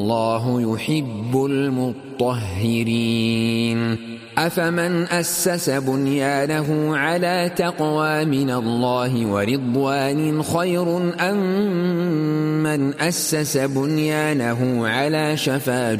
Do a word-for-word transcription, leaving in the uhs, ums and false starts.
الله يحب المطهرين أفمن أسس بنيانه على تقوى من الله ورضوان خير أم من أسس بنيانه على شفا